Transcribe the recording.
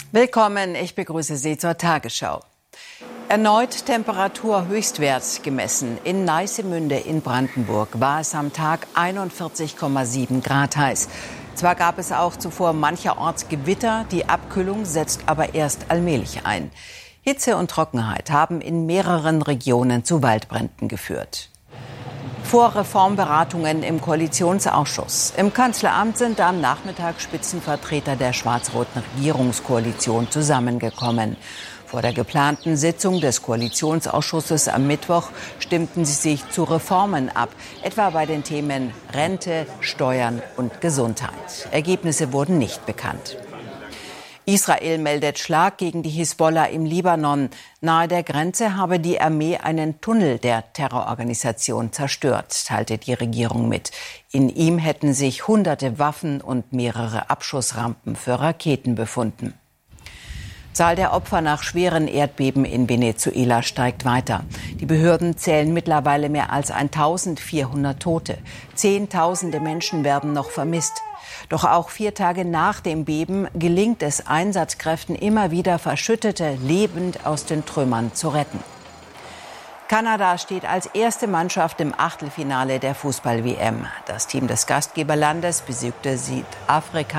Willkommen, ich begrüße Sie zur Tagesschau. Erneut Temperaturhöchstwert gemessen. In Neissemünde in Brandenburg war es am Tag 41,7 Grad heiß. Zwar gab es auch zuvor mancherorts Gewitter, die Abkühlung setzt aber erst allmählich ein. Hitze und Trockenheit haben in mehreren Regionen zu Waldbränden geführt. Vor Reformberatungen im Koalitionsausschuss. Im Kanzleramt sind am Nachmittag Spitzenvertreter der schwarz-roten Regierungskoalition zusammengekommen. Vor der geplanten Sitzung des Koalitionsausschusses am Mittwoch stimmten sie sich zu Reformen ab, etwa bei den Themen Rente, Steuern und Gesundheit. Ergebnisse wurden nicht bekannt. Israel meldet Schlag gegen die Hisbollah im Libanon. Nahe der Grenze habe die Armee einen Tunnel der Terrororganisation zerstört, teilte die Regierung mit. In ihm hätten sich hunderte Waffen und mehrere Abschussrampen für Raketen befunden. Zahl der Opfer nach schweren Erdbeben in Venezuela steigt weiter. Die Behörden zählen mittlerweile mehr als 1400 Tote. Zehntausende Menschen werden noch vermisst. Doch auch 4 Tage nach dem Beben gelingt es Einsatzkräften immer wieder, Verschüttete lebend aus den Trümmern zu retten. Kanada steht als erste Mannschaft im Achtelfinale der Fußball-WM. Das Team des Gastgeberlandes besiegte Südafrika